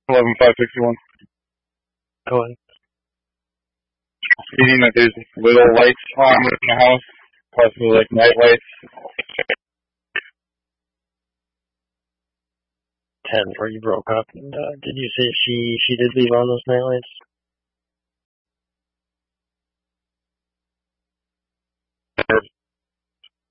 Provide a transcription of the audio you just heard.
11,561. Go ahead. Meaning that there's little lights on in the house, possibly like night lights. 10, where you broke up. And, did you say she did leave on those night lights?